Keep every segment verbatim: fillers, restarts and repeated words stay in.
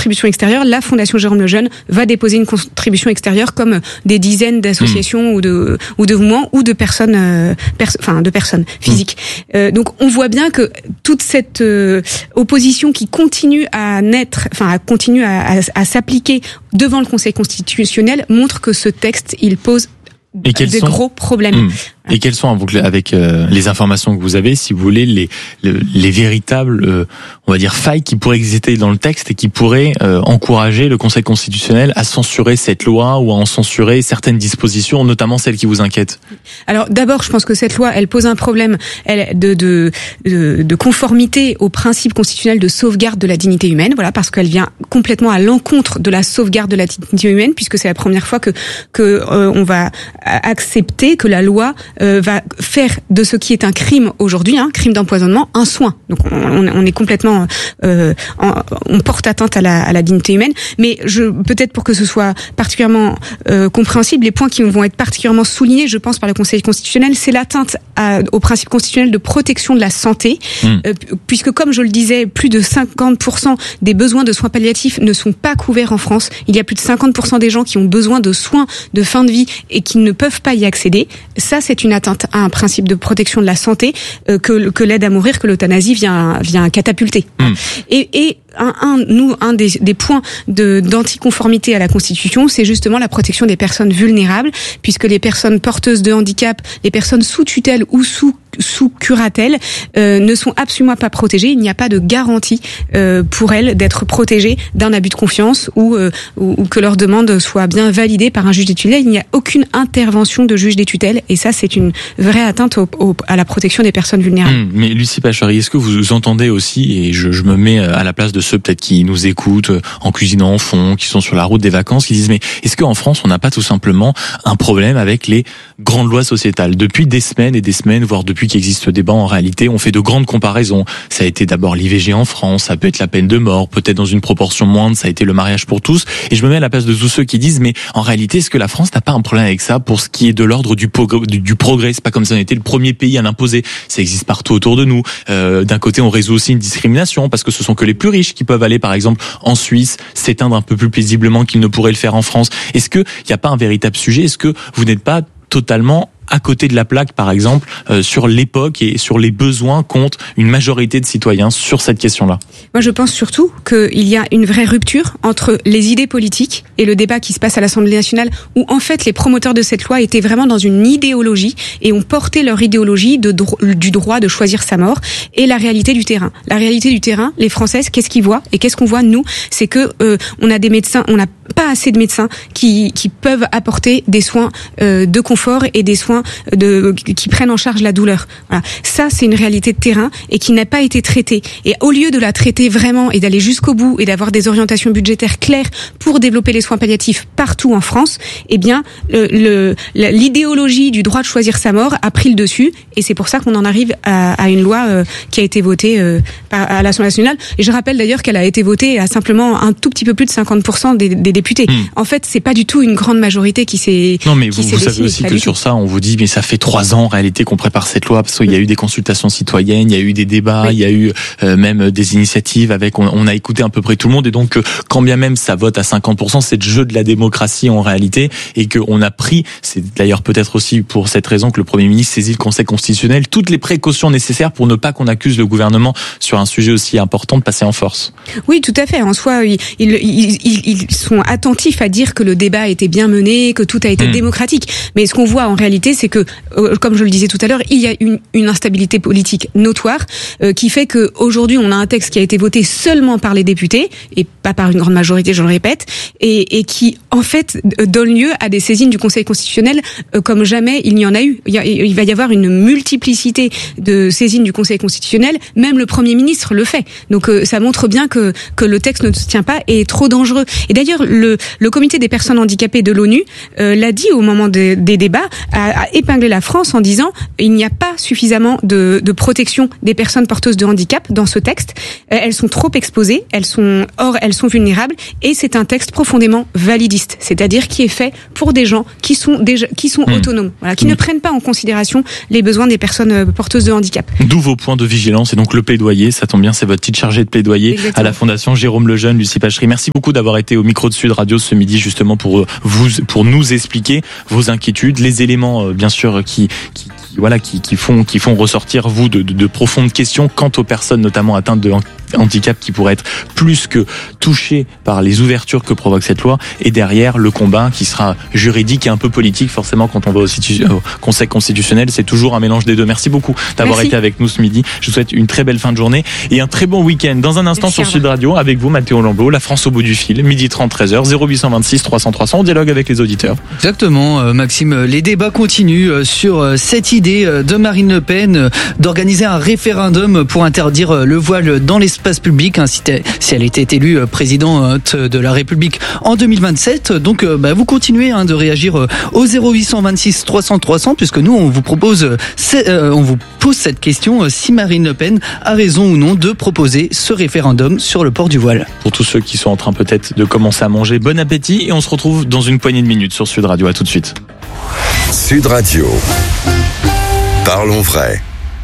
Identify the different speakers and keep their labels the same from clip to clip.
Speaker 1: contribution extérieure, la Fondation Jérôme Lejeune va déposer une contribution extérieure comme des dizaines d'associations mmh. ou de ou de mouvements ou de personnes, euh, pers- enfin de personnes physiques. Mmh. Euh, donc on voit bien que toute cette euh, opposition qui continue à naître, enfin continue à, à, à s'appliquer devant le Conseil constitutionnel montre que ce texte il pose
Speaker 2: Et quels
Speaker 1: des
Speaker 2: sont...
Speaker 1: gros problèmes.
Speaker 2: Mmh. Et quelles sont, avec euh, les informations que vous avez, si vous voulez, les, les, les véritables, euh, on va dire, failles qui pourraient exister dans le texte et qui pourraient euh, encourager le Conseil constitutionnel à censurer cette loi ou à en censurer certaines dispositions, notamment celles qui vous inquiètent?
Speaker 1: Alors d'abord, je pense que cette loi, elle pose un problème elle, de, de, de, de conformité au principe constitutionnel de sauvegarde de la dignité humaine, voilà, parce qu'elle vient complètement à l'encontre de la sauvegarde de la dignité humaine, puisque c'est la première fois que, que euh, on va accepter que la loi Euh, va faire de ce qui est un crime aujourd'hui, un hein, crime d'empoisonnement, un soin. Donc on, on est complètement, euh, en, on porte atteinte à la, à la dignité humaine. Mais je, peut-être pour que ce soit particulièrement euh, compréhensible, les points qui vont être particulièrement soulignés, je pense, par le Conseil constitutionnel, c'est l'atteinte à, au principe constitutionnel de protection de la santé, mmh. euh, puisque comme je le disais, plus de cinquante pour cent des besoins de soins palliatifs ne sont pas couverts en France. Il y a plus de cinquante pour cent des gens qui ont besoin de soins de fin de vie et qui ne peuvent pas y accéder. Ça, c'est une atteinte à un principe de protection de la santé euh, que, que l'aide à mourir, que l'euthanasie vient, vient catapulter. Mmh. Et, et un, un, nous, un des, des points de, d'anticonformité à la Constitution, c'est justement la protection des personnes vulnérables, puisque les personnes porteuses de handicap, les personnes sous tutelle ou sous sous curatelle euh, ne sont absolument pas protégées. Il n'y a pas de garantie euh, pour elles d'être protégées d'un abus de confiance ou, euh, ou, ou que leur demande soit bien validée par un juge des tutelles. Il n'y a aucune intervention de juge des tutelles et ça, c'est une vraie atteinte au, au, à la protection des personnes vulnérables.
Speaker 2: Mmh, mais Lucie Pachary, est-ce que vous entendez aussi, et je, je me mets à la place de ceux peut-être qui nous écoutent en cuisinant en fond, qui sont sur la route des vacances, qui disent mais est-ce qu'en France, on n'a pas tout simplement un problème avec les grandes lois sociétales? Depuis des semaines et des semaines, voire depuis qu'il existe ce débat, en réalité, on fait de grandes comparaisons. Ça a été d'abord l'I V G en France, ça peut être la peine de mort, peut-être dans une proportion moindre, ça a été le mariage pour tous. Et je me mets à la place de tous ceux qui disent, mais en réalité, est-ce que la France n'a pas un problème avec ça pour ce qui est de l'ordre du, progr- du, du progrès? C'est pas comme si on était le premier pays à l'imposer. Ça existe partout autour de nous. Euh, d'un côté, on résout aussi une discrimination parce que ce sont que les plus riches qui peuvent aller, par exemple, en Suisse, s'éteindre un peu plus paisiblement qu'ils ne pourraient le faire en France. Est-ce que il n'y a pas un véritable sujet? Est-ce que vous n'êtes pas totalement à côté de la plaque, par exemple, euh, sur l'époque et sur les besoins qu'ont une majorité de citoyens sur cette question-là?
Speaker 1: Moi, je pense surtout qu'il y a une vraie rupture entre les idées politiques et le débat qui se passe à l'Assemblée nationale, où en fait les promoteurs de cette loi étaient vraiment dans une idéologie et ont porté leur idéologie de dro- du droit de choisir sa mort et la réalité du terrain. La réalité du terrain, les Françaises, qu'est-ce qu'ils voient et qu'est-ce qu'on voit nous? C'est que euh, on a des médecins, on n'a pas assez de médecins qui qui peuvent apporter des soins euh, de confort et des soins de qui prennent en charge la douleur. Voilà. Ça, c'est une réalité de terrain et qui n'a pas été traitée. Et au lieu de la traiter vraiment et d'aller jusqu'au bout et d'avoir des orientations budgétaires claires pour développer les soins palliatifs partout en France, eh bien, le, le, l'idéologie du droit de choisir sa mort a pris le dessus et c'est pour ça qu'on en arrive à, à une loi euh, qui a été votée euh, par, à l'Assemblée nationale. Et je rappelle d'ailleurs qu'elle a été votée à simplement un tout petit peu plus de cinquante pour cent des, des députés. Mmh. En fait, c'est pas du tout une grande majorité qui s'est.
Speaker 2: Non, mais vous, vous savez aussi que sur ça, on vous dit, mais ça fait trois ans en réalité qu'on prépare cette loi parce qu'il y a eu des consultations citoyennes, il y a eu des débats, oui. il y a eu euh, même des initiatives avec, on, on a écouté à peu près tout le monde et donc euh, quand bien même ça vote à cinquante pour cent, c'est le jeu de la démocratie en réalité et qu'on a pris, c'est d'ailleurs peut-être aussi pour cette raison que le Premier ministre saisit le Conseil constitutionnel, toutes les précautions nécessaires pour ne pas qu'on accuse le gouvernement sur un sujet aussi important de passer en force.
Speaker 1: Oui, tout à fait. En soi, ils, ils, ils, ils sont attentifs à dire que le débat a été bien mené, que tout a été mmh. démocratique. Mais ce qu'on voit en réalité, c'est que comme je le disais tout à l'heure, il y a une, une instabilité politique notoire euh, qui fait qu'aujourd'hui, on a un texte qui a été voté seulement par les députés et pas par une grande majorité, je le répète, et, et qui, en fait, donne lieu à des saisines du Conseil constitutionnel euh, comme jamais il n'y en a eu. Il, y a, il va y avoir une multiplicité de saisines du Conseil constitutionnel, même le Premier ministre le fait. Donc euh, ça montre bien que, que le texte ne se tient pas et est trop dangereux. Et d'ailleurs, le, le, le comité des personnes handicapées de l'ONU euh, l'a dit au moment de, des débats, a, a épinglé la France en disant il n'y a pas suffisamment de, de protection des personnes porteuses de handicap dans ce texte. Euh, elles sont trop exposées, elles sont or elles sont vulnérables, et c'est un texte profondément validiste, c'est-à-dire qui est fait pour des gens qui sont déjà qui sont mmh. autonomes, voilà, qui mmh. ne prennent pas en considération les besoins des personnes porteuses de handicap.
Speaker 2: D'où vos points de vigilance et donc le plaidoyer, ça tombe bien, c'est votre titre chargé de plaidoyer. Exactement. À la Fondation Jérôme Lejeune, Lucie Pachery. Merci beaucoup d'avoir été au micro de Sud Radio ce midi justement pour vous pour nous expliquer vos inquiétudes, les éléments bien sûr qui qui, qui voilà qui, qui font qui font ressortir vous de, de, de profondes questions quant aux personnes notamment atteintes de handicap qui pourraient être plus que touchées par les ouvertures que provoque cette loi, et derrière le combat qui sera juridique et un peu politique. Forcément, quand on va au, situ- au Conseil constitutionnel, c'est toujours un mélange des deux. Merci beaucoup d'avoir Merci. été avec nous ce midi. Je vous souhaite une très belle fin de journée et un très bon week-end. Dans un instant Merci sur Sud Radio, avec vous Mathéo Lambeau, La France au bout du fil, midi trente, treize heures, zéro huit cent vingt-six trois cents trois cents, on dialogue avec les auditeurs.
Speaker 3: Exactement, euh, Maxime, les débats continuent euh, sur euh, cette idée euh, de Marine Le Pen euh, d'organiser un référendum pour interdire euh, le voile dans l'espace public, hein, si, si elle était élue euh, présidente de la République en deux mille vingt-sept. Donc euh, bah, vous continuez hein, de réagir euh, au zéro huit cent vingt-six trois cents trois cents, puisque nous on vous propose euh, euh, on vous pose cette question, euh, si Marine Le Pen a raison ou non de proposer ce référendum sur le port du voile.
Speaker 2: Pour tous ceux qui sont en train peut-être de commencer à manger, bon appétit, et on se retrouve dans une poignée de minutes sur Sud Radio. À tout de suite.
Speaker 4: Sud Radio. Parlons vrai.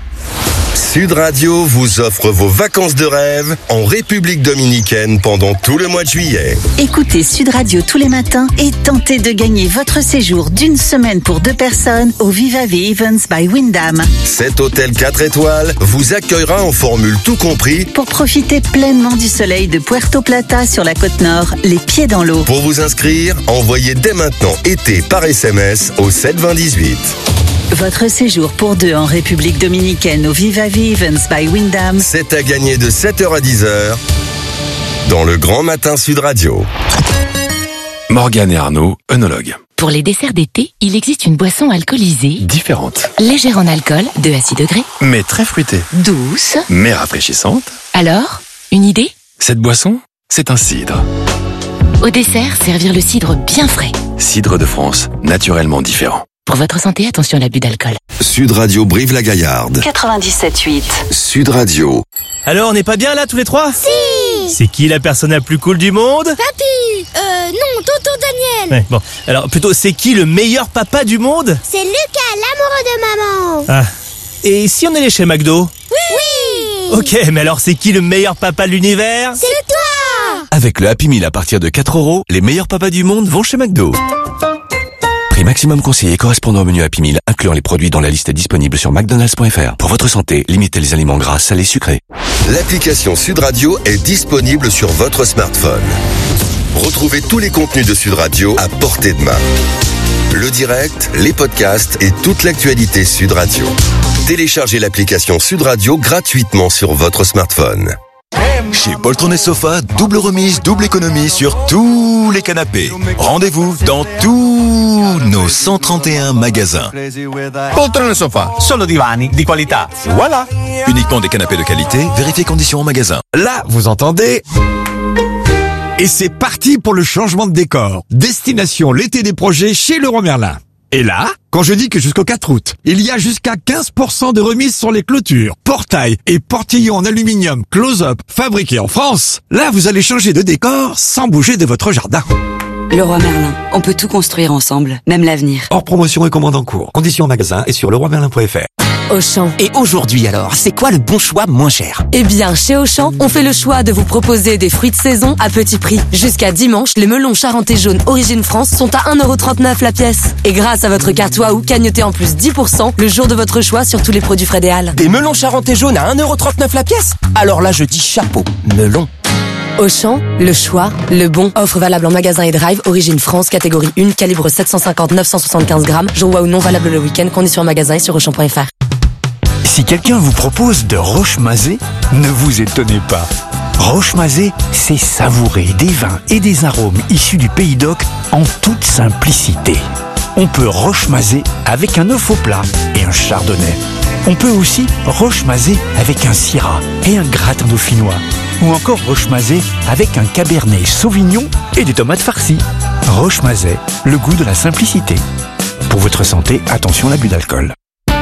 Speaker 4: Sud Radio vous offre vos vacances de rêve en République dominicaine pendant tout le mois de juillet.
Speaker 5: Écoutez Sud Radio tous les matins et tentez de gagner votre séjour d'une semaine pour deux personnes au Viva Ve Events by Wyndham.
Speaker 4: Cet hôtel quatre étoiles vous accueillera en formule tout compris
Speaker 5: pour profiter pleinement du soleil de Puerto Plata sur la côte nord, les pieds dans l'eau.
Speaker 4: Pour vous inscrire, envoyez dès maintenant été par S M S au sept vingt dix-huit.
Speaker 5: Votre séjour pour deux en République dominicaine au Viva Ve Events by Wyndham.
Speaker 4: C'est à gagner de sept heures à dix heures dans le Grand Matin Sud Radio.
Speaker 6: Morgane et Arnaud, œnologues.
Speaker 7: Pour les desserts d'été, il existe une boisson alcoolisée
Speaker 6: différente,
Speaker 7: légère en alcool, deux à six degrés,
Speaker 6: mais très fruitée,
Speaker 7: douce,
Speaker 6: mais rafraîchissante.
Speaker 7: Alors, une idée ?
Speaker 6: Cette boisson, c'est un cidre.
Speaker 7: Au dessert, servir le cidre bien frais.
Speaker 6: Cidre de France, naturellement différent.
Speaker 7: Pour votre santé, attention à l'abus d'alcool.
Speaker 4: Sud Radio Brive-la-Gaillarde.
Speaker 5: quatre-vingt-dix-sept huit.
Speaker 4: Sud Radio.
Speaker 8: Alors, on n'est pas bien là tous les trois ?
Speaker 9: Si.
Speaker 8: C'est qui la personne la plus cool du monde ?
Speaker 9: Papy. Euh, non, tonton Daniel.
Speaker 8: Ouais, bon. Alors, plutôt, c'est qui le meilleur papa du monde ?
Speaker 9: C'est Lucas, l'amoureux de maman.
Speaker 8: Ah. Et si on allait chez McDo ?
Speaker 9: Oui.
Speaker 8: Ok, mais alors c'est qui le meilleur papa de l'univers ?
Speaker 9: C'est toi.
Speaker 6: Avec le Happy Meal à partir de quatre euros, les meilleurs papas du monde vont chez McDo. Prix maximum conseillé correspondant au menu Happy Meal, incluant les produits dont la liste est disponible sur mcdonalds point f r. Pour votre santé, limitez les aliments gras, salés, sucrés.
Speaker 4: L'application Sud Radio est disponible sur votre smartphone. Retrouvez tous les contenus de Sud Radio à portée de main. Le direct, les podcasts et toute l'actualité Sud Radio. Téléchargez l'application Sud Radio gratuitement sur votre smartphone.
Speaker 10: Chez Poltron et Sofa, double remise, double économie sur tous les canapés. Rendez-vous dans tous nos cent trente et un magasins.
Speaker 11: Poltron et Sofa, solo divani di qualità. Voilà.
Speaker 10: Uniquement des canapés de qualité, vérifiez conditions en magasin.
Speaker 11: Là, vous entendez ? Et c'est parti pour le changement de décor. Destination l'été des projets chez Leroy Merlin. Et là, quand je dis que jusqu'au quatre août, il y a jusqu'à quinze pour cent de remise sur les clôtures, portails et portillons en aluminium close-up fabriqués en France, là vous allez changer de décor sans bouger de votre jardin.
Speaker 12: Leroy Merlin, on peut tout construire ensemble, même l'avenir.
Speaker 11: Hors promotion et commande en cours. Conditions en magasin et sur leroy merlin point f r.
Speaker 13: Auchan. Et aujourd'hui alors, c'est quoi le bon choix moins cher ?
Speaker 14: Eh bien, chez Auchan, on fait le choix de vous proposer des fruits de saison à petit prix. Jusqu'à dimanche, les melons charentais jaunes Origine France sont à un euro trente-neuf la pièce. Et grâce à votre carte Waouh, cagnotez en plus dix pour cent le jour de votre choix sur tous les produits Frédéal.
Speaker 13: Des melons charentais jaunes à un euro trente-neuf la pièce ? Alors là, je dis chapeau, melon.
Speaker 14: Auchan, le choix, le bon. Offre valable en magasin et drive, Origine France, catégorie un, calibre sept cent cinquante neuf cent soixante-quinze grammes. Jour Waouh non valable le week-end, conditions en magasin et sur auchan point f r.
Speaker 15: Si quelqu'un vous propose de roche-mazé, ne vous étonnez pas. Roche-mazé, c'est savourer des vins et des arômes issus du Pays d'Oc en toute simplicité. On peut roche-mazé avec un œuf au plat et un chardonnay. On peut aussi roche-mazé avec un syrah et un gratin dauphinois. Ou encore roche-mazé avec un cabernet sauvignon et des tomates farcies. Roche Mazet, le goût de la simplicité. Pour votre santé, attention à l'abus d'alcool.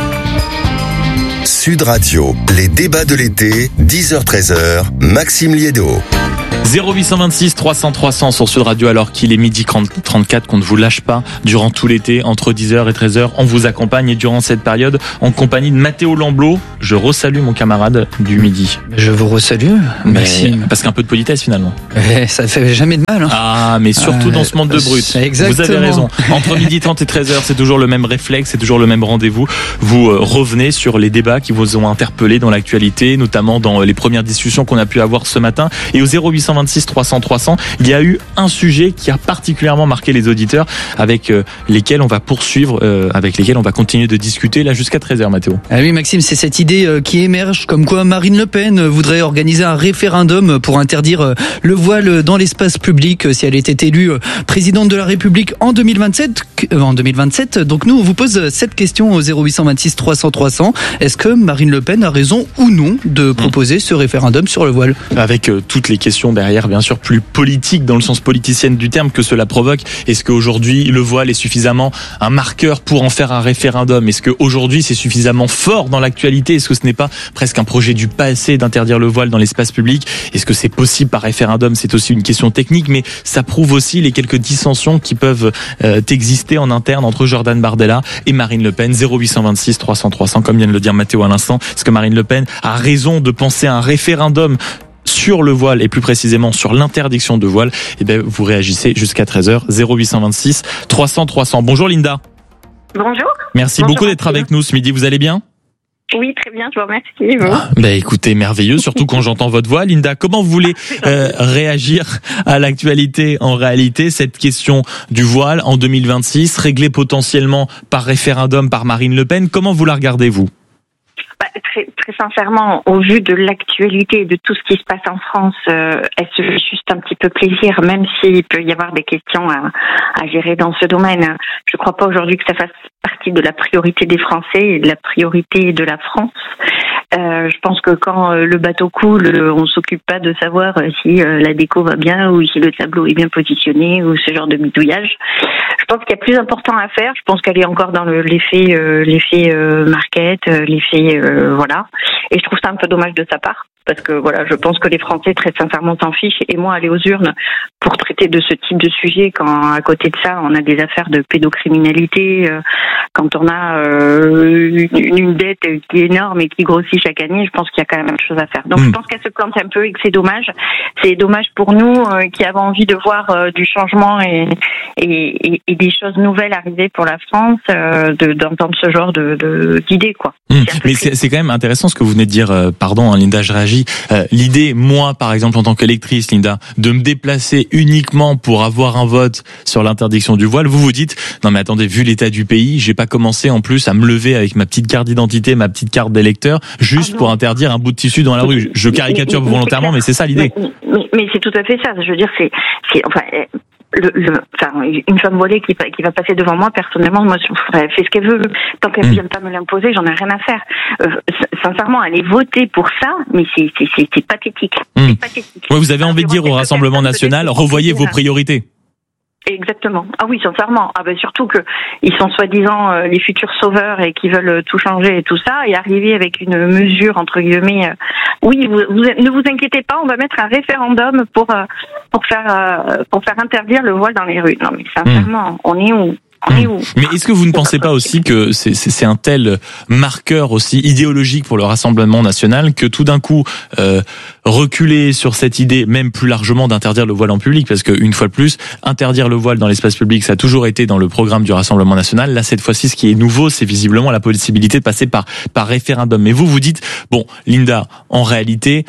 Speaker 4: Sud Radio, les débats de l'été, dix heures treize heures, Maxime Liédo.
Speaker 2: zéro huit deux six trois cents trois cents sur Sud Radio alors qu'il est midi trente-quatre, qu'on ne vous lâche pas durant tout l'été entre dix heures et treize heures. On vous accompagne et durant cette période en compagnie de Mathéo Lamblot. Je resalue mon camarade du midi.
Speaker 3: Je vous resalue, Maxime.
Speaker 2: Parce qu'un peu de politesse finalement.
Speaker 3: Eh, ça fait jamais de mal. Hein.
Speaker 2: Ah, mais surtout euh, dans ce monde de brut.
Speaker 3: Exactement.
Speaker 2: Vous avez raison. Entre midi trente et treize heures, c'est toujours le même réflexe, c'est toujours le même rendez-vous. Vous euh, revenez sur les débats qui vous ont interpellé dans l'actualité, notamment dans les premières discussions qu'on a pu avoir ce matin. Et au zéro huit deux six trois cents trois cents, il y a eu un sujet qui a particulièrement marqué les auditeurs, avec euh, lesquels on va poursuivre, euh, avec lesquels on va continuer de discuter là jusqu'à treize heures, Mathéo.
Speaker 3: Ah oui, Maxime, c'est cette idée euh, qui émerge, comme quoi Marine Le Pen voudrait organiser un référendum pour interdire euh, le voile dans l'espace public euh, si elle était élue euh, présidente de la République en deux mille vingt-sept. Euh, en deux mille vingt-sept. Donc nous, on vous pose cette question au zéro huit deux six trois cents trois cents. Est-ce que Marine Le Pen a raison ou non de proposer mmh. ce référendum sur le voile?
Speaker 2: Avec euh, toutes les questions derrière, bien sûr, plus politique dans le sens politicienne du terme que cela provoque. Est-ce qu'aujourd'hui le voile est suffisamment un marqueur pour en faire un référendum? Est-ce qu'aujourd'hui c'est suffisamment fort dans l'actualité? Est-ce que ce n'est pas presque un projet du passé d'interdire le voile dans l'espace public? Est-ce que c'est possible par référendum? C'est aussi une question technique, mais ça prouve aussi les quelques dissensions qui peuvent euh, exister en interne entre Jordan Bardella et Marine Le Pen. zéro huit deux six trois cents trois cents, comme vient de le dire Mathéo à l'instant. Est-ce que Marine Le Pen a raison de penser à un référendum sur le voile et plus précisément sur l'interdiction de voile? Eh bien, vous réagissez jusqu'à treize heures. zéro huit deux six trois cents trois cents. Bonjour Linda.
Speaker 16: Bonjour.
Speaker 2: Merci
Speaker 16: Bonjour,
Speaker 2: beaucoup d'être
Speaker 16: Mathieu.
Speaker 2: avec nous ce midi. Vous allez bien?
Speaker 16: Oui, très bien, je vous remercie. Vous.
Speaker 2: Ah, bah écoutez, merveilleux, surtout quand j'entends votre voix. Linda, comment vous voulez euh, réagir à l'actualité, en réalité, cette question du voile en deux mille vingt-six, réglée potentiellement par référendum par Marine Le Pen? Comment vous la regardez, vous?
Speaker 16: Bah, très, très sincèrement, au vu de l'actualité et de tout ce qui se passe en France, euh, elle se fait juste un petit peu plaisir, même s'il peut y avoir des questions à, à gérer dans ce domaine. Je ne crois pas aujourd'hui que ça fasse partie de la priorité des Français et de la priorité de la France. Euh, je pense que quand euh, le bateau coule, euh, on s'occupe pas de savoir euh, si euh, la déco va bien ou si le tableau est bien positionné ou ce genre de bidouillage. Je pense qu'il y a plus important à faire. Je pense qu'elle est encore dans le, l'effet, euh, l'effet euh, market, euh, l'effet euh, voilà. Et je trouve ça un peu dommage de sa part. Parce que voilà, je pense que les Français très sincèrement s'en fichent. Et moi, aller aux urnes pour traiter de ce type de sujet, quand à côté de ça, on a des affaires de pédocriminalité, euh, quand on a euh, une, une dette qui est énorme et qui grossit chaque année, je pense qu'il y a quand même quelque chose à faire. Donc, mmh. je pense qu'elle se plante un peu et que c'est dommage. C'est dommage pour nous euh, qui avons envie de voir euh, du changement et, et, et, et des choses nouvelles arriver pour la France, euh, de, d'entendre ce genre de, de, d'idées, quoi.
Speaker 2: Mmh. C'est Mais c'est, c'est quand même intéressant ce que vous venez de dire. Euh, pardon, hein, Linda, je réagis. Euh, l'idée, moi, par exemple, en tant qu'électrice, Linda, de me déplacer uniquement pour avoir un vote sur l'interdiction du voile, vous vous dites, non mais attendez, vu l'état du pays, j'ai pas commencé en plus à me lever avec ma petite carte d'identité, ma petite carte d'électeur, juste ah pour interdire un bout de tissu dans la rue. Je caricature
Speaker 16: mais, mais,
Speaker 2: volontairement, mais c'est ça l'idée.
Speaker 16: Mais, mais, mais c'est tout à fait ça. Je veux dire, c'est, c'est enfin. Le, le, enfin, une femme voilée qui, qui va passer devant moi, personnellement, moi, elle fait ce qu'elle veut. Tant qu'elle ne mmh. vient pas me l'imposer, j'en ai rien à faire. Euh, sincèrement, aller voter pour ça, mais c'est, c'est, c'est, c'est pathétique.
Speaker 2: Mmh.
Speaker 16: C'est pathétique.
Speaker 2: Ouais, vous avez envie de dire au Rassemblement National, revoyez vos priorités.
Speaker 16: Exactement. Ah oui, sincèrement. Ah ben surtout que ils sont soi-disant euh, les futurs sauveurs et qui veulent tout changer et tout ça, et arriver avec une mesure entre guillemets. Euh, oui, vous, vous, ne vous inquiétez pas, on va mettre un référendum pour euh, pour faire euh, pour faire interdire le voile dans les rues. Non mais sincèrement, mmh. on est où?
Speaker 2: Mmh. Mais est-ce que vous ne pensez pas aussi que c'est, c'est, c'est un tel marqueur aussi idéologique pour le Rassemblement National que tout d'un coup euh, reculer sur cette idée, même plus largement d'interdire le voile en public, parce que une fois de plus, interdire le voile dans l'espace public, ça a toujours été dans le programme du Rassemblement National. Là, cette fois-ci, ce qui est nouveau, c'est visiblement la possibilité de passer par par référendum. Mais vous, vous dites, bon, Linda, en réalité,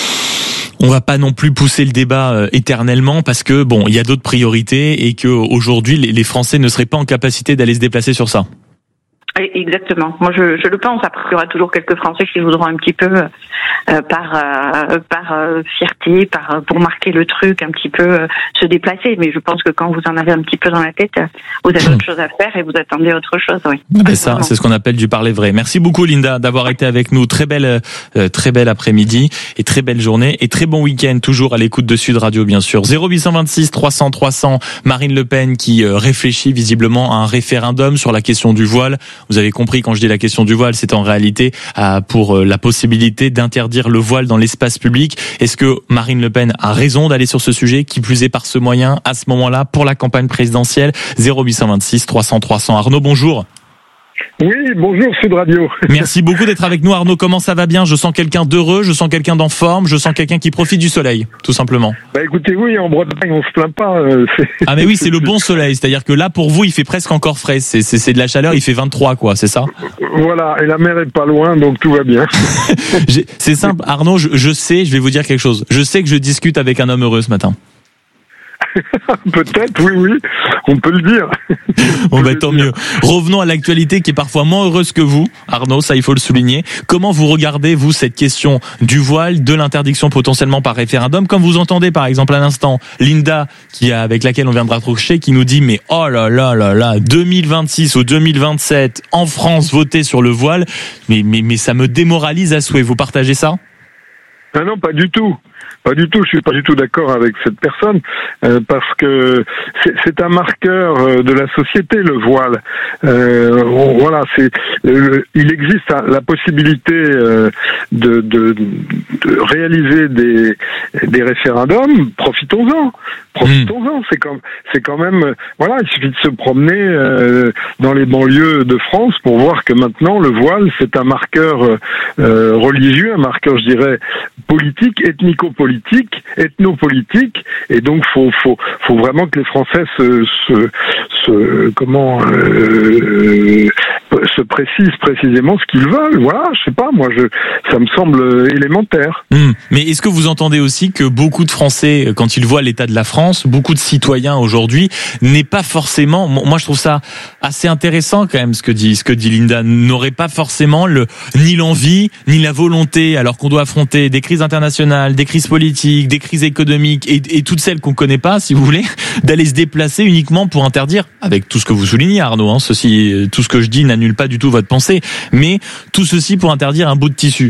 Speaker 2: on va pas non plus pousser le débat euh, éternellement parce que bon, il y a d'autres priorités et que aujourd'hui les, les Français ne seraient pas en capacité d'aller se déplacer sur ça.
Speaker 16: Exactement. Moi, je, je le pense. Après, il y aura toujours quelques Français qui voudront un petit peu, euh, par euh, par euh, fierté, par pour marquer le truc, un petit peu euh, se déplacer. Mais je pense que quand vous en avez un petit peu dans la tête, vous avez autre chose à faire et vous attendez autre chose. Oui.
Speaker 2: C'est ça, c'est ce qu'on appelle du parler vrai. Merci beaucoup, Linda, d'avoir été avec nous. Très belle, euh, très belle après-midi et très belle journée et très bon week-end. Toujours à l'écoute de Sud Radio, bien sûr. zéro huit cent vingt-six trois cents trois cents. Marine Le Pen qui euh, réfléchit visiblement à un référendum sur la question du voile. Vous avez compris, quand je dis la question du voile, c'est en réalité euh, pour euh, la possibilité d'interdire le voile dans l'espace public. Est-ce que Marine Le Pen a raison d'aller sur ce sujet, qui plus est par ce moyen, à ce moment-là, pour la campagne présidentielle? Zéro huit cent vingt-six trois cents trois cents. Arnaud, bonjour.
Speaker 17: Oui, bonjour Sud Radio.
Speaker 2: Merci beaucoup d'être avec nous, Arnaud. Comment ça va bien? Je sens quelqu'un d'heureux, je sens quelqu'un d'en forme, je sens quelqu'un qui profite du soleil, tout simplement.
Speaker 17: Bah écoutez, oui, en Bretagne, on se plaint pas. Euh,
Speaker 2: ah mais oui, c'est le bon soleil, c'est-à-dire que là, pour vous, il fait presque encore frais. C'est, c'est, c'est de la chaleur, il fait vingt-trois, quoi, c'est ça?
Speaker 17: Voilà, et la mer est pas loin, donc tout va bien.
Speaker 2: C'est simple, Arnaud, je, je sais, je vais vous dire quelque chose. Je sais que je discute avec un homme heureux ce matin.
Speaker 17: Peut-être, oui, oui, on peut le dire.
Speaker 2: Bon, bah, tant mieux. Revenons à l'actualité qui est parfois moins heureuse que vous, Arnaud, ça il faut le souligner. Comment vous regardez, vous, cette question du voile, de l'interdiction potentiellement par référendum, comme vous entendez par exemple à l'instant Linda, qui a, avec laquelle on vient de raccrocher, qui nous dit mais oh là là là là, deux mille vingt-six ou deux mille vingt-sept, en France, voter sur le voile, mais, mais, mais ça me démoralise à souhait. Vous partagez ça?
Speaker 17: Ah non, pas du tout. Pas du tout, je suis pas du tout d'accord avec cette personne, euh, parce que c'est, c'est un marqueur euh, de la société, le voile. Euh, on, voilà, c'est, euh, il existe la possibilité euh, de, de, de réaliser des, des référendums. Profitons-en, profitons-en. Mmh. C'est comme, c'est quand même, voilà, il suffit de se promener euh, dans les banlieues de France pour voir que maintenant le voile c'est un marqueur euh, religieux, un marqueur, je dirais, politique, ethnico-politique. ethno-politique, et donc faut faut faut vraiment que les Français se se, se comment euh, se précisent précisément ce qu'ils veulent. Voilà, je sais pas, moi je ça me semble élémentaire.
Speaker 2: Mmh. Mais est-ce que vous entendez aussi que beaucoup de Français, quand ils voient l'état de la France, beaucoup de citoyens aujourd'hui, n'est pas forcément, moi je trouve ça assez intéressant quand même ce que dit ce que dit Linda, n'aurait pas forcément le ni l'envie ni la volonté, alors qu'on doit affronter des crises internationales, des crises politiques, des crises économiques et, et toutes celles qu'on connaît pas, si vous voulez, d'aller se déplacer uniquement pour interdire, avec tout ce que vous soulignez, Arnaud, hein, ceci, tout ce que je dis n'annule pas du tout votre pensée, mais tout ceci pour interdire un bout de tissu.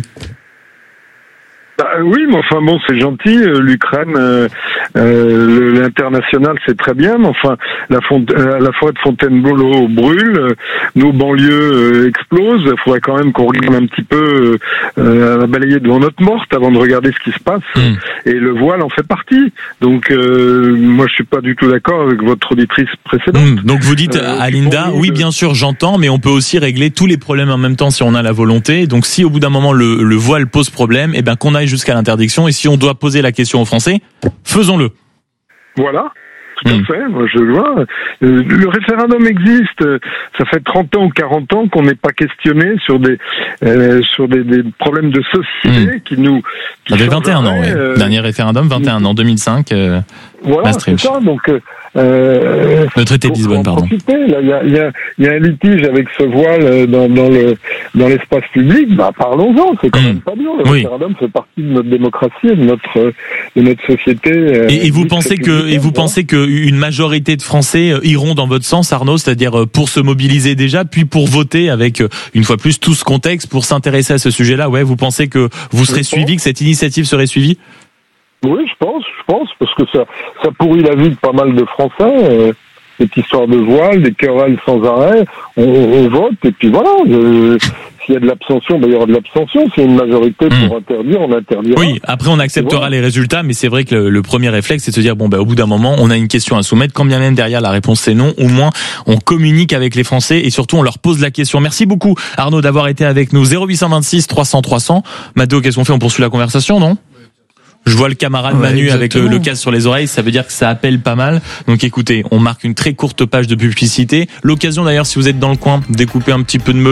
Speaker 17: Bah, oui, mais enfin bon, c'est gentil. Euh, L'Ukraine, euh, euh, l'international, c'est très bien. Mais enfin, la, font- euh, la forêt de Fontainebleau brûle, euh, nos banlieues euh, explosent. Il faudrait quand même qu'on regarde un petit peu euh, à balayer devant notre morte avant de regarder ce qui se passe. Mmh. Et le voile en fait partie. Donc, euh, moi, je suis pas du tout d'accord avec votre auditrice précédente.
Speaker 2: Mmh. Donc, vous dites euh, à Linda, oui, de... bien sûr, j'entends, mais on peut aussi régler tous les problèmes en même temps si on a la volonté. Donc, si au bout d'un moment le, le voile pose problème, eh ben qu'on aille jusqu'à l'interdiction, et si on doit poser la question aux Français, faisons-le.
Speaker 17: Voilà, tout à mmh. fait, moi je le vois. Le référendum existe, ça fait trente ans ou quarante ans qu'on n'est pas questionné sur des euh, sur des, des problèmes de société mmh. qui nous... Qui
Speaker 2: ça fait vingt et un ans, oui. Euh... Dernier référendum, vingt et un ans, deux mille cinq. Euh,
Speaker 17: voilà, c'est ça, donc... Euh,
Speaker 2: le traité de Lisbonne, pardon.
Speaker 17: Il y a, y, a, y a un litige avec ce voile dans, dans le dans l'espace public. Bah parlons-en, c'est quand mmh. même pas bien. Le oui. référendum fait partie de notre démocratie, de notre de notre société. Euh,
Speaker 2: et, et vous pensez que et vous voilà. pensez que une majorité de Français iront dans votre sens, Arnaud, c'est-à-dire pour se mobiliser déjà, puis pour voter avec une fois plus tout ce contexte pour s'intéresser à ce sujet-là. Ouais, vous pensez que vous serez suivi, que cette initiative serait suivie?
Speaker 17: Oui, je pense, je pense, parce que ça, ça pourrit la vie de pas mal de Français. Euh, cette histoire de voile, des querelles sans arrêt, on, on vote et puis voilà. Euh, s'il y a de l'abstention, ben il y aura de l'abstention. S'il y a une majorité pour mmh. interdire, on interdira.
Speaker 2: Oui, après on acceptera voilà. les résultats, mais c'est vrai que le, le premier réflexe, c'est de se dire bon ben au bout d'un moment, on a une question à soumettre, quand bien même derrière la réponse c'est non, au moins on communique avec les Français et surtout on leur pose la question. Merci beaucoup Arnaud d'avoir été avec nous. zéro huit cent vingt-six trois cents trois cents. Mathéo, qu'est-ce qu'on fait? On poursuit la conversation, non? Je vois le camarade ouais, Manu exactement. Avec le, le casque sur les oreilles, ça veut dire que ça appelle pas mal. Donc écoutez, on marque une très courte page de publicité. L'occasion d'ailleurs, si vous êtes dans le coin, de découper un petit peu de melon.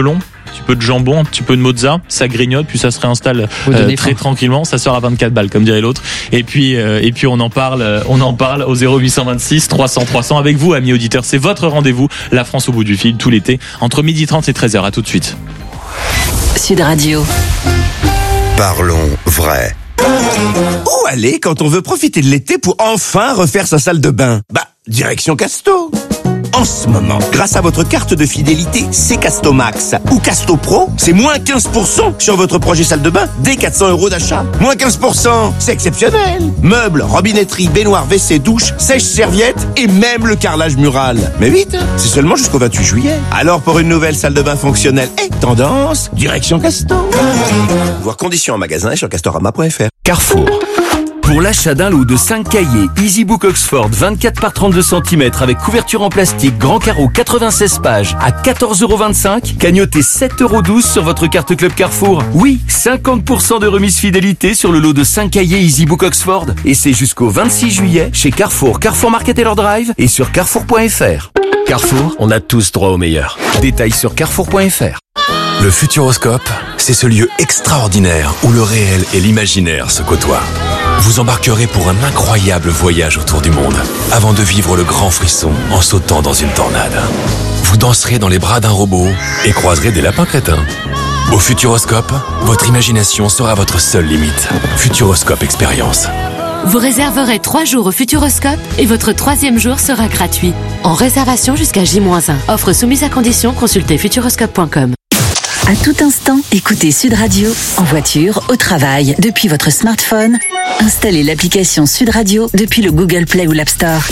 Speaker 2: petit peu de jambon, un petit peu de mozza, ça grignote, puis ça se réinstalle euh, très tranquillement. Ça sort à vingt-quatre balles, comme dirait l'autre. Et puis, euh, et puis on en parle, on en parle au zéro huit cent vingt-six trois cents trois cents avec vous, amis auditeurs. C'est votre rendez-vous, la France au bout du fil, tout l'été, entre midi trente et treize heures. À tout de suite.
Speaker 5: Sud Radio.
Speaker 4: Parlons vrai.
Speaker 18: Où aller quand on veut profiter de l'été pour enfin refaire sa salle de bain? Bah, direction Casto. En ce moment, grâce à votre carte de fidélité C Casto Max ou Casto Pro, c'est moins quinze pour cent sur votre projet salle de bain dès quatre cents euros d'achat. Moins quinze pour cent, c'est exceptionnel. Meubles, robinetterie, baignoire, W C, douche, sèche-serviette et même le carrelage mural. Mais vite, c'est seulement jusqu'au vingt-huit juillet. Alors pour une nouvelle salle de bain fonctionnelle et tendance, direction Casto. Voir conditions en magasin et sur castorama point f r.
Speaker 6: Carrefour. Pour l'achat d'un lot de cinq cahiers EasyBook Oxford vingt-quatre par trente-deux centimètres avec couverture en plastique grand carreau quatre-vingt-seize pages à quatorze euros vingt-cinq, cagnotez sept euros douze sur votre carte Club Carrefour. Oui, cinquante pour cent de remise fidélité sur le lot de cinq cahiers EasyBook Oxford. Et c'est jusqu'au vingt-six juillet chez Carrefour, Carrefour Market et leur Drive et sur carrefour point f r. Carrefour, on a tous droit au meilleur. Détails sur carrefour point f r.
Speaker 10: Le Futuroscope, c'est ce lieu extraordinaire où le réel et l'imaginaire se côtoient. Vous embarquerez pour un incroyable voyage autour du monde, avant de vivre le grand frisson en sautant dans une tornade. Vous danserez dans les bras d'un robot et croiserez des lapins crétins. Au Futuroscope, votre imagination sera votre seule limite. Futuroscope Expérience.
Speaker 7: Vous réserverez trois jours au Futuroscope et votre troisième jour sera gratuit. En réservation jusqu'à J moins un. Offre soumise à condition, consultez futuroscope point com.
Speaker 5: À tout instant, écoutez Sud Radio en voiture, au travail, depuis votre smartphone. Installez l'application Sud Radio depuis le Google Play ou l'App Store.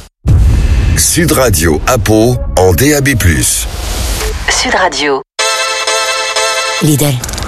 Speaker 4: Sud Radio à Pau en D A B plus.
Speaker 5: Sud Radio.
Speaker 7: Lidl.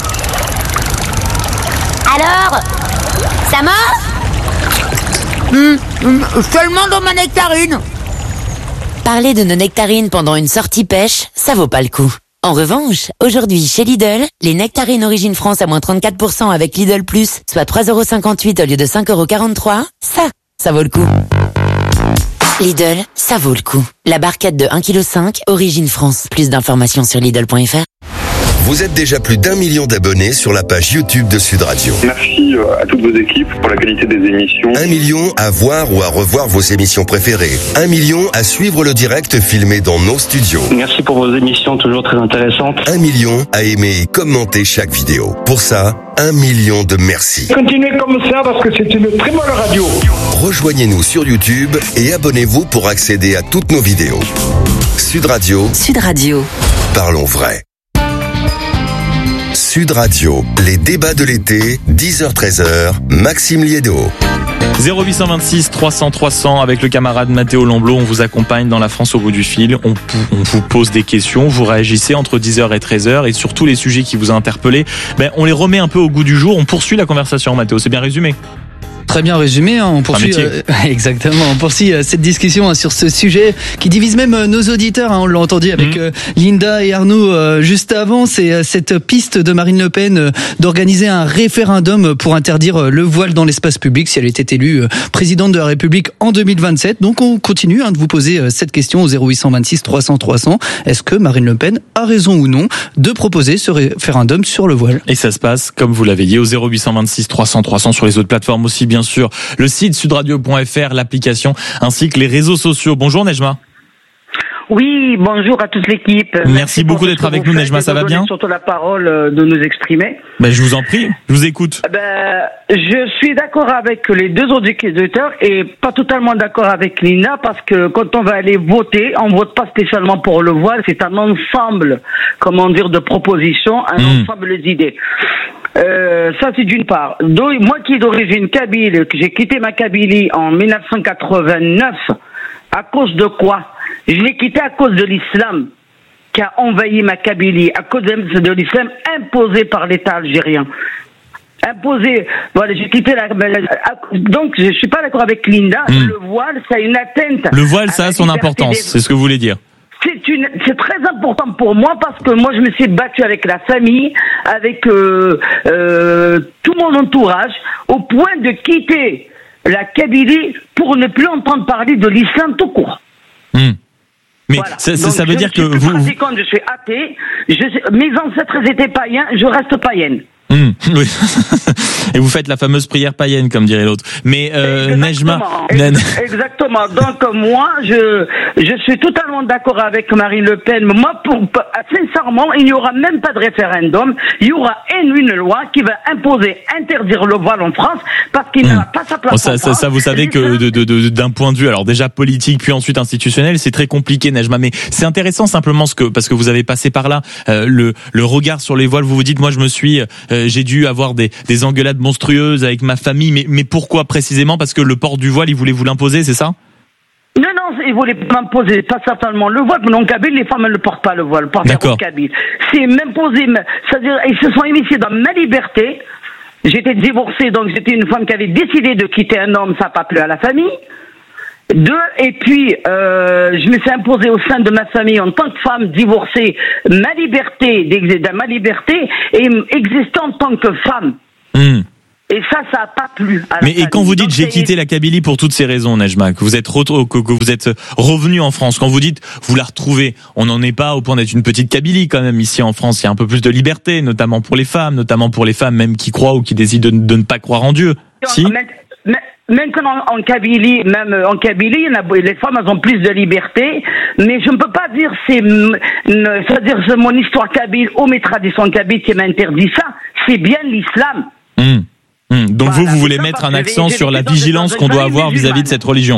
Speaker 9: Alors, ça mange
Speaker 19: Hum, hum, seulement dans ma nectarine.
Speaker 7: Parler de nos nectarines pendant une sortie pêche, ça vaut pas le coup. En revanche, aujourd'hui chez Lidl, les nectarines Origine France à moins trente-quatre pour cent avec Lidl Plus, soit trois euros cinquante-huit au lieu de cinq euros quarante-trois, ça, ça vaut le coup. Lidl, ça vaut le coup. La barquette de un virgule cinq kilos, Origine France. Plus d'informations sur Lidl point f r.
Speaker 4: Vous êtes déjà plus d'un million d'abonnés sur la page YouTube de Sud Radio.
Speaker 20: Merci à toutes vos équipes pour la qualité des émissions.
Speaker 4: Un million à voir ou à revoir vos émissions préférées. Un million à suivre le direct filmé dans nos studios.
Speaker 20: Merci pour vos émissions toujours très intéressantes.
Speaker 4: Un million à aimer et commenter chaque vidéo. Pour ça, un million de merci.
Speaker 21: Continuez comme ça parce que c'est une très bonne radio.
Speaker 4: Rejoignez-nous sur YouTube et abonnez-vous pour accéder à toutes nos vidéos. Sud Radio.
Speaker 5: Sud Radio.
Speaker 4: Parlons vrai. Sud Radio, les débats de l'été, dix heures treize heures, Maxime Liédo.
Speaker 2: zéro huit cent vingt-six trois cents trois cents avec le camarade Mathéo Lamblot, on vous accompagne dans la France au bout du fil, on, on vous pose des questions, vous réagissez entre dix heures et treize heures et sur tous les sujets qui vous ont interpellé, ben, on les remet un peu au goût du jour, on poursuit la conversation. Mathéo, c'est bien résumé?
Speaker 3: Très bien résumé, hein. On poursuit euh, exactement, on poursuit euh, cette discussion hein, sur ce sujet qui divise même euh, nos auditeurs. Hein, on l'a entendu avec mmh. euh, Linda et Arnaud euh, juste avant. C'est euh, cette piste de Marine Le Pen euh, d'organiser un référendum pour interdire euh, le voile dans l'espace public si elle était élue euh, présidente de la République en deux mille vingt-sept. Donc on continue hein, de vous poser euh, cette question au zéro huit cent vingt-six trois cents trois cents. Est-ce que Marine Le Pen a raison ou non de proposer ce référendum sur le voile?
Speaker 2: Et ça se passe, comme vous l'avez dit, au zéro huit cent vingt-six trois cents trois cents sur les autres plateformes aussi, bien sûr. Le site sudradio point f r, l'application, ainsi que les réseaux sociaux. Bonjour Nejma.
Speaker 22: Oui, bonjour à toute l'équipe.
Speaker 2: Merci, Merci beaucoup d'être avec nous Nejma, ça va bien?
Speaker 22: Surtout la parole de nous exprimer.
Speaker 2: Ben, je vous en prie, je vous écoute.
Speaker 22: Ben, je suis d'accord avec les deux autres auditeurs et pas totalement d'accord avec Lina parce que quand on va aller voter, on vote pas spécialement pour le voile, c'est un ensemble, comment dire, de propositions, un mmh. ensemble d'idées. Euh, ça c'est d'une part. Donc, moi qui est d'origine kabyle, que j'ai quitté ma Kabylie en mille neuf cent quatre-vingt-neuf, à cause de quoi? Je l'ai quitté à cause de l'islam qui a envahi ma Kabylie, à cause de l'islam imposé par l'État algérien. Imposé, voilà, j'ai quitté la... Donc je suis pas d'accord avec Linda, mmh. le voile ça a une atteinte.
Speaker 2: Le voile ça a son importance, des... c'est ce que vous voulez dire.
Speaker 22: C'est une, c'est très important pour moi parce que moi je me suis battue avec la famille, avec euh, euh, tout mon entourage, au point de quitter la Kabylie pour ne plus entendre parler de l'islam tout court.
Speaker 2: Mmh. Mais
Speaker 22: voilà.
Speaker 2: ça, ça,
Speaker 22: Donc,
Speaker 2: ça veut
Speaker 22: je
Speaker 2: dire que
Speaker 22: suis
Speaker 2: vous...
Speaker 22: pratiquante, je suis athée, je, mes ancêtres étaient païens, je reste païenne.
Speaker 2: Mmh, oui. Et vous faites la fameuse prière païenne, comme dirait l'autre. Mais euh, Nejma,
Speaker 22: Ex- exactement. Donc moi, je je suis totalement d'accord avec Marine Le Pen. Moi, pour, sincèrement, il n'y aura même pas de référendum. Il y aura une, une loi qui va imposer, interdire le voile en France parce qu'il mmh. n'a pas sa place
Speaker 2: bon, ça,
Speaker 22: en
Speaker 2: ça,
Speaker 22: France.
Speaker 2: Ça, vous savez que de, de, de, d'un point de vue, alors déjà politique, puis ensuite institutionnel, c'est très compliqué, Nejma. Mais c'est intéressant simplement ce que parce que vous avez passé par là euh, le le regard sur les voiles. Vous vous dites, moi, je me suis euh, j'ai dû avoir des, des engueulades monstrueuses avec ma famille, mais, mais pourquoi précisément? Parce que le port du voile, il voulait vous l'imposer, c'est ça?
Speaker 22: Non, non, ils voulaient m'imposer, pas certainement le voile, mais non, Kabyle, les femmes, elles ne portent pas le voile, portent le Kabyle. C'est m'imposer, c'est-à-dire, ils se sont initiés dans ma liberté. J'étais divorcée, donc j'étais une femme qui avait décidé de quitter un homme, ça n'a pas plu à la famille. Deux, et puis euh, je me suis imposée au sein de ma famille en tant que femme divorcée, ma liberté, d'exister, ma liberté, et exister en tant que femme.
Speaker 2: Mmh.
Speaker 22: Et ça, ça n'a pas plu à la
Speaker 2: Mais
Speaker 22: famille.
Speaker 2: et quand vous dites
Speaker 22: donc,
Speaker 2: j'ai
Speaker 22: c'est...
Speaker 2: quitté la Kabylie pour toutes ces raisons, Nejma, que vous êtes re- que, que vous êtes revenu en France, quand vous dites vous la retrouvez, on n'en est pas au point d'être une petite Kabylie quand même ici en France. Il y a un peu plus de liberté, notamment pour les femmes, notamment pour les femmes même qui croient ou qui décident de, de ne pas croire en Dieu. Si.
Speaker 22: Maintenant, en Kabylie, même en Kabylie, il y en a, les femmes elles ont plus de liberté, mais je ne peux pas dire c'est, c'est-à-dire c'est mon histoire kabyle ou mes traditions kabyles qui m'interdit ça. C'est bien l'islam.
Speaker 2: Mmh. Mmh. Donc
Speaker 22: voilà,
Speaker 2: vous, vous voulez mettre un accent sur la vigilance qu'on doit avoir vis-à-vis de cette religion.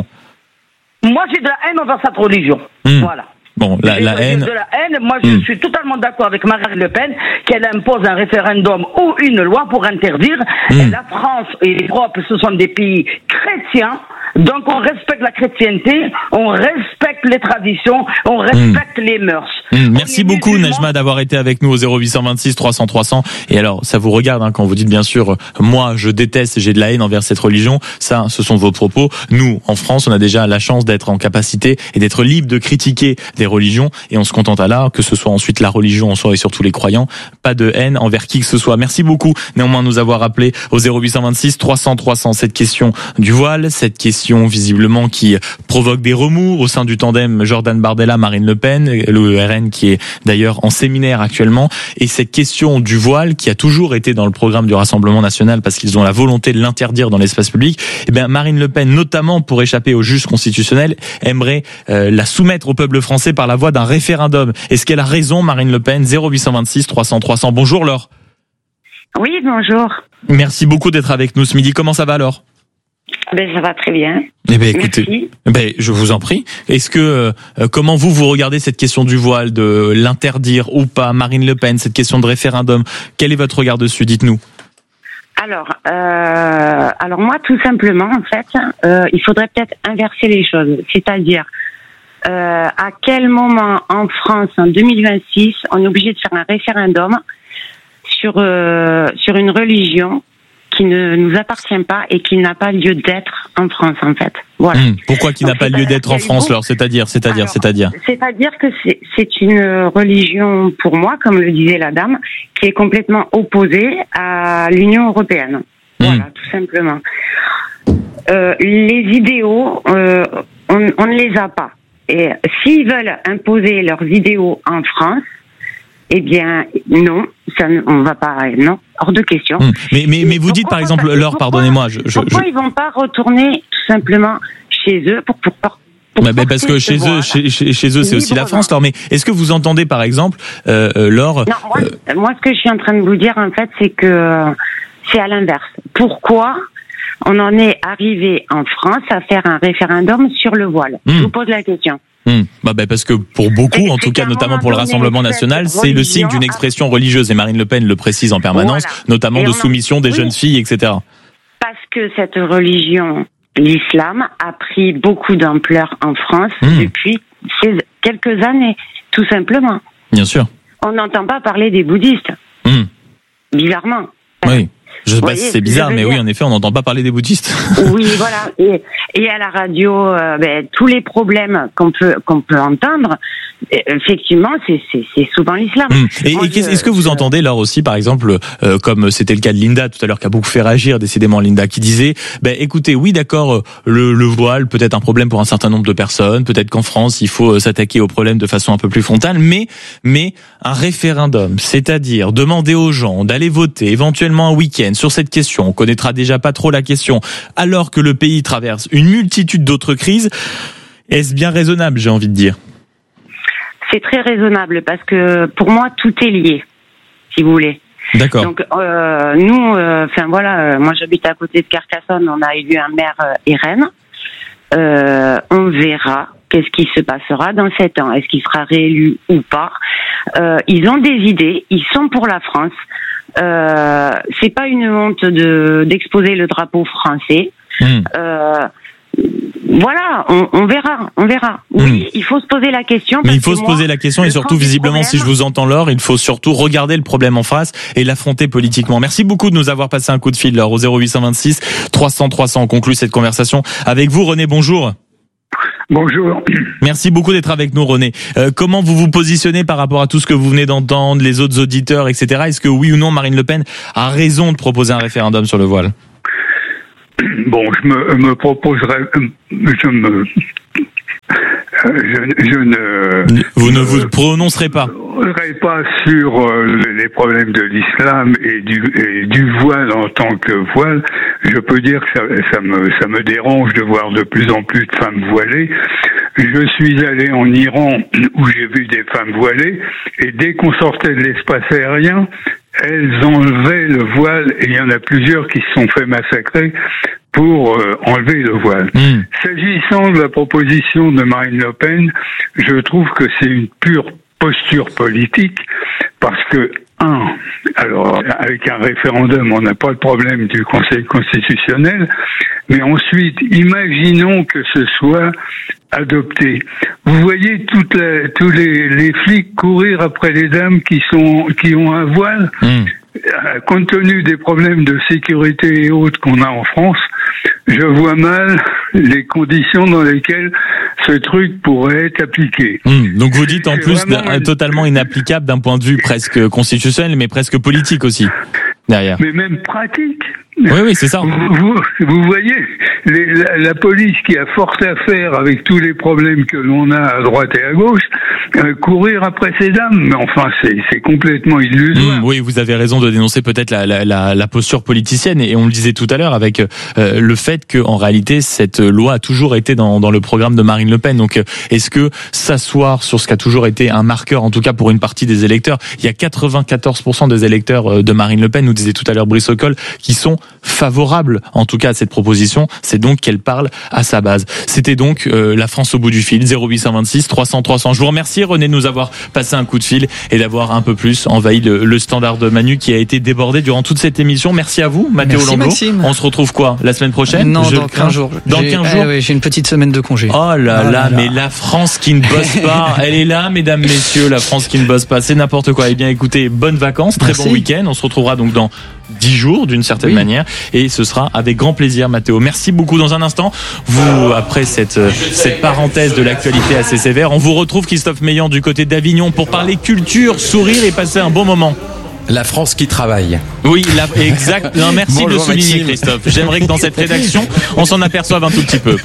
Speaker 22: Moi, j'ai de la haine envers cette religion.
Speaker 2: Mmh.
Speaker 22: Voilà.
Speaker 2: Bon, la, la haine.
Speaker 22: De la haine. Moi, je
Speaker 2: mmh.
Speaker 22: suis totalement d'accord avec Marine Le Pen qu'elle impose un référendum ou une loi pour interdire. Mmh. Et la France et l'Europe, ce sont des pays chrétiens. Donc, on respecte la chrétienté, on respecte les traditions, on respecte mmh. les mœurs.
Speaker 2: Mmh. Merci beaucoup, musulmans. Nejma, d'avoir été avec nous au zéro huit cent vingt-six trois cents trois cents. Et alors, ça vous regarde hein, quand vous dites, bien sûr, moi, je déteste, j'ai de la haine envers cette religion. Ça, ce sont vos propos. Nous, en France, on a déjà la chance d'être en capacité et d'être libre de critiquer des religions. Et on se contente à là, que ce soit ensuite la religion en soi et surtout les croyants. Pas de haine envers qui que ce soit. Merci beaucoup, néanmoins, de nous avoir appelé au zéro huit cent vingt-six trois cents trois cents. Cette question du voile, cette question visiblement qui provoque des remous au sein du tandem Jordan Bardella Marine Le Pen, le R N qui est d'ailleurs en séminaire actuellement, et cette question du voile qui a toujours été dans le programme du Rassemblement national parce qu'ils ont la volonté de l'interdire dans l'espace public. Eh bien Marine Le Pen, notamment pour échapper au juge constitutionnel, aimerait euh, la soumettre au peuple français par la voie d'un référendum. Est-ce qu'elle a raison, Marine Le Pen? Zéro huit cent vingt-six trois cents trois cents. Bonjour Laure.
Speaker 1: Oui, bonjour.
Speaker 2: Merci beaucoup d'être avec nous ce midi. Comment ça va alors?
Speaker 1: Ben, ça va très bien.
Speaker 2: Eh ben, écoutez,
Speaker 1: Merci.
Speaker 2: ben, je vous en prie. Est-ce que, euh, comment vous, vous regardez cette question du voile, de l'interdire ou pas, Marine Le Pen, cette question de référendum? Quel est votre regard dessus? Dites-nous.
Speaker 1: Alors, euh, alors moi, tout simplement, en fait, euh, il faudrait peut-être inverser les choses. C'est-à-dire, euh, à quel moment en France, en deux mille vingt-six, on est obligé de faire un référendum sur, euh, sur une religion qui ne nous appartient pas et qui n'a pas lieu d'être en France, en fait. Voilà.
Speaker 2: Mmh. Pourquoi qui n'a pas lieu d'être en France, alors? C'est-à-dire, c'est-à-dire,
Speaker 1: alors,
Speaker 2: c'est-à-dire
Speaker 1: C'est-à-dire que c'est, c'est une religion, pour moi, comme le disait la dame, qui est complètement opposée à l'Union européenne. Mmh. Voilà, tout simplement. Euh, les idéaux, euh, on, on ne les a pas. Et s'ils veulent imposer leurs idéaux en France, eh bien, non, ça, on va pas, non, hors de question.
Speaker 2: Mmh. Mais, mais, mais vous dites par exemple, Laure, pardonnez-moi, je, je,
Speaker 1: pourquoi
Speaker 2: je...
Speaker 1: ils vont pas retourner tout simplement chez eux pour pour, pour
Speaker 2: Bah, bah, parce que chez eux, chez, chez, chez eux, c'est aussi la France, Laure. Mais est-ce que vous entendez, par exemple, euh, Laure?
Speaker 1: Non, moi, euh... moi, ce que je suis en train de vous dire, en fait, c'est que c'est à l'inverse. Pourquoi on en est arrivé en France à faire un référendum sur le voile? Mmh. Je vous pose la question.
Speaker 2: Mmh. Bah, bah parce que pour beaucoup, en tout cas notamment pour le Rassemblement national, c'est le signe d'une expression religieuse, et Marine Le Pen le précise en permanence, voilà. notamment et de soumission en... des oui. jeunes filles, et cetera.
Speaker 1: Parce que cette religion, l'islam, a pris beaucoup d'ampleur en France mmh. depuis ces quelques années, tout simplement.
Speaker 2: Bien sûr.
Speaker 1: On n'entend pas parler des bouddhistes.
Speaker 2: Mmh.
Speaker 1: Bizarrement.
Speaker 2: Oui. Je sais pas si c'est bizarre, mais oui, en effet, on n'entend pas parler des bouddhistes.
Speaker 1: Oui, voilà. Et, et à la radio, euh, ben, tous les problèmes qu'on peut qu'on peut entendre, effectivement, c'est, c'est, c'est souvent l'islam.
Speaker 2: Mmh. Et,
Speaker 1: Moi,
Speaker 2: et
Speaker 1: je,
Speaker 2: est-ce que vous
Speaker 1: je...
Speaker 2: entendez, Laure, aussi, par exemple, euh, comme c'était le cas de Linda tout à l'heure, qui a beaucoup fait réagir, décidément Linda, qui disait, ben écoutez, oui, d'accord, le, le voile peut être un problème pour un certain nombre de personnes, peut-être qu'en France, il faut s'attaquer au problème de façon un peu plus frontale, mais mais un référendum, c'est-à-dire demander aux gens d'aller voter, éventuellement un week-end sur cette question, on connaîtra déjà pas trop la question, alors que le pays traverse une multitude d'autres crises, est-ce bien raisonnable, j'ai envie de dire?
Speaker 1: C'est très raisonnable parce que pour moi tout est lié, si vous voulez.
Speaker 2: D'accord.
Speaker 1: Donc euh, nous, enfin euh, voilà, euh, moi j'habite à côté de Carcassonne, on a élu un maire euh, R N. Euh, on verra qu'est-ce qui se passera dans sept ans. Est-ce qu'il sera réélu ou pas? euh, Ils ont des idées, ils sont pour la France. Euh, c'est pas une honte de d'exposer le drapeau français. Mmh. Euh, Voilà, on, on verra, on verra. Oui, mmh. il faut se poser la question.
Speaker 2: Mais il faut se moi, poser la question et surtout, visiblement, si je vous entends, Laure, il faut surtout regarder le problème en face et l'affronter politiquement. Merci beaucoup de nous avoir passé un coup de fil, Laure, au zéro huit cent vingt-six trois cents trois cents. On conclut cette conversation avec vous, René. Bonjour.
Speaker 21: Bonjour.
Speaker 2: Merci beaucoup d'être avec nous, René. Euh, comment vous vous positionnez par rapport à tout ce que vous venez d'entendre, les autres auditeurs, et cetera. Est-ce que oui ou non, Marine Le Pen a raison de proposer un référendum sur le voile?
Speaker 21: Bon, je me, me proposerai, je me, je, je ne...
Speaker 2: Vous ne vous prononcerez pas
Speaker 21: pas sur les problèmes de l'islam et du, et du voile en tant que voile. Je peux dire que ça, ça me, ça me dérange de voir de plus en plus de femmes voilées. Je suis allé en Iran où j'ai vu des femmes voilées et dès qu'on sortait de l'espace aérien, elles enlevaient le voile et il y en a plusieurs qui se sont fait massacrer pour euh, enlever le voile. Mmh. S'agissant de la proposition de Marine Le Pen, je trouve que c'est une pure posture politique parce que, un, alors avec un référendum, on n'a pas le problème du Conseil constitutionnel, mais ensuite, imaginons que ce soit adopté. Vous voyez toutes les, tous les, les flics courir après les dames qui sont qui ont un voile. Mmh. Compte tenu des problèmes de sécurité et autres qu'on a en France, je vois mal les conditions dans lesquelles ce truc pourrait être appliqué.
Speaker 2: Mmh, donc vous dites en plus vraiment... totalement inapplicable d'un point de vue presque constitutionnel, mais presque politique aussi, derrière.
Speaker 21: Mais même pratique.
Speaker 2: Oui, oui, c'est ça.
Speaker 21: Vous, vous, vous voyez, les, la, la police qui a fort à faire avec tous les problèmes que l'on a à droite et à gauche, euh, courir après ces dames, mais enfin, c'est, c'est complètement illusoire.
Speaker 2: Mmh, oui, vous avez raison de dénoncer peut-être la, la, la, la posture politicienne, et on le disait tout à l'heure avec euh, le fait que, en réalité, cette loi a toujours été dans, dans le programme de Marine Le Pen. Donc, est-ce que s'asseoir sur ce qui a toujours été un marqueur, en tout cas pour une partie des électeurs, il y a quatre-vingt-quatorze pour cent des électeurs de Marine Le Pen, nous disait tout à l'heure Brice Ocol, qui sont favorable en tout cas à cette proposition, c'est donc qu'elle parle à sa base. C'était donc euh, la France au bout du fil, zéro huit cent vingt-six trois cents trois cents. Je vous remercie René de nous avoir passé un coup de fil et d'avoir un peu plus envahi le, le standard de Manu qui a été débordé durant toute cette émission. Merci à vous Mathéo Landau. On se retrouve quoi, la semaine prochaine?
Speaker 3: Non,
Speaker 2: Je
Speaker 3: dans quinze jours.
Speaker 2: Dans
Speaker 3: j'ai,
Speaker 2: quinze jours
Speaker 3: eh, oui, j'ai une petite semaine de congé.
Speaker 2: Oh là
Speaker 3: ah
Speaker 2: là,
Speaker 3: là
Speaker 2: mais
Speaker 3: là.
Speaker 2: la France qui ne bosse pas, elle est là mesdames, messieurs, la France qui ne bosse pas, c'est n'importe quoi. Eh bien écoutez, bonnes vacances, très
Speaker 3: Merci.
Speaker 2: bon week-end, on se retrouvera donc dans dix jours d'une certaine oui. manière et ce sera avec grand plaisir Mathéo. Merci beaucoup. Dans un instant, vous, après cette, cette parenthèse de l'actualité assez sévère, on vous retrouve Christophe Meillan du côté d'Avignon pour parler culture, sourire et passer un bon moment.
Speaker 8: La France qui travaille.
Speaker 2: Oui, la, exact. Non, merci
Speaker 8: Bonjour,
Speaker 2: de souligner
Speaker 8: Maxime.
Speaker 2: Christophe. J'aimerais que dans cette rédaction, on s'en aperçoive un tout petit peu.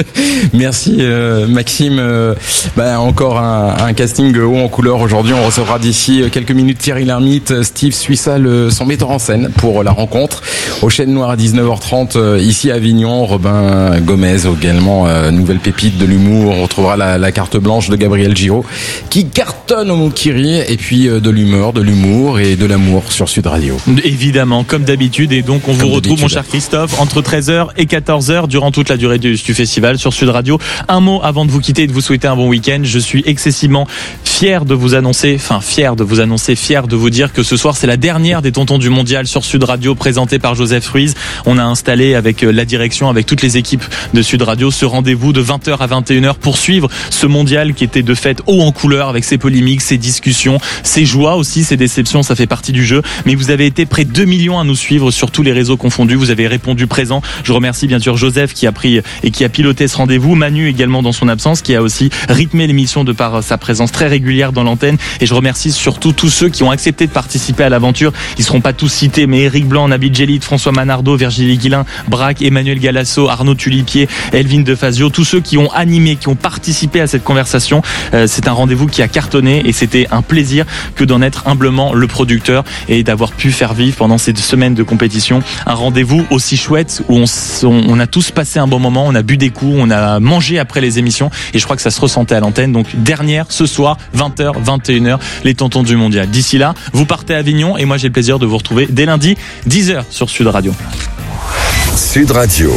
Speaker 8: Merci euh, Maxime. Euh, bah, encore un, un casting haut en couleur aujourd'hui. On recevra d'ici quelques minutes Thierry Lhermitte, Steve Suissa, le, son metteur en scène pour la rencontre. Au Chêne Noir à dix-neuf heures trente, euh, ici à Avignon, Robin Gomez également, euh, nouvelle pépite de l'humour. On retrouvera la, la carte blanche de Gabriel Giraud qui cartonne au Moukiri et puis euh, de l'humeur, de l'humour et de l'amour sur Sud Radio.
Speaker 2: Évidemment, comme d'habitude. Et donc on vous
Speaker 8: comme
Speaker 2: retrouve mon cher Christophe entre treize heures et quatorze heures durant toute la durée du, du festival sur Sud Radio. Un mot avant de vous quitter et de vous souhaiter un bon week-end. Je suis excessivement fier de vous annoncer, enfin fier de vous annoncer, fier de vous dire que ce soir c'est la dernière des Tontons du Mondial sur Sud Radio présentée par Joseph Ruiz. On a installé avec la direction, avec toutes les équipes de Sud Radio ce rendez-vous de vingt heures à vingt et une heures pour suivre ce mondial qui était de fait haut en couleur avec ses polémiques, ses discussions, ses joies aussi, ses déceptions. Ça fait partie partie du jeu, mais vous avez été près de deux millions à nous suivre sur tous les réseaux confondus. Vous avez répondu présent. Je remercie bien sûr Joseph qui a pris et qui a piloté ce rendez-vous, Manu également dans son absence, qui a aussi rythmé l'émission de par sa présence très régulière dans l'antenne. Et je remercie surtout tous ceux qui ont accepté de participer à l'aventure. Ils seront pas tous cités, mais Eric Blanc, Nabil Djellit, François Manardo, Virginie Guilin, Braque, Emmanuel Galasso, Arnaud Tulipier, Elvin Defazio, tous ceux qui ont animé, qui ont participé à cette conversation. Euh, c'est un rendez-vous qui a cartonné et c'était un plaisir que d'en être humblement le producteur et d'avoir pu faire vivre pendant ces deux semaines de compétition un rendez-vous aussi chouette où on, on a tous passé un bon moment, on a bu des coups, on a mangé après les émissions et je crois que ça se ressentait à l'antenne. Donc dernière ce soir, vingt heures, vingt et une heures, les tontons du mondial. D'ici là, vous partez à Avignon et moi j'ai le plaisir de vous retrouver dès lundi, dix heures sur Sud Radio.
Speaker 4: Sud Radio.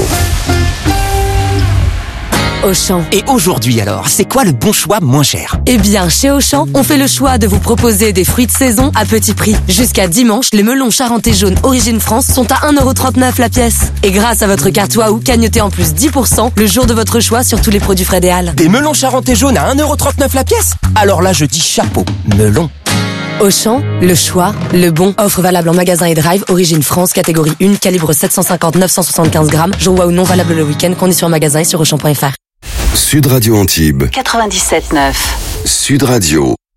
Speaker 13: Auchan. Et aujourd'hui alors, c'est quoi le bon choix moins cher?
Speaker 14: Eh bien, chez Auchan, on fait le choix de vous proposer des fruits de saison à petit prix. Jusqu'à dimanche, les melons charentais jaunes Origine France sont à un euro trente-neuf la pièce. Et grâce à votre carte Waouh, cagnotez en plus dix pour cent le jour de votre choix sur tous les produits frais des Halles.
Speaker 13: Des melons charentais jaunes à un euro trente-neuf la pièce? Alors là, je dis chapeau, melon.
Speaker 14: Auchan, le choix, le bon. Offre valable en magasin et drive, Origine France, catégorie un, calibre sept cent cinquante à neuf cent soixante-quinze grammes. Jour Waouh non valable le week-end, conditions en magasin et sur auchan point f r.
Speaker 4: Sud Radio Antibes
Speaker 5: quatre-vingt-dix-sept neuf.
Speaker 4: Sud Radio.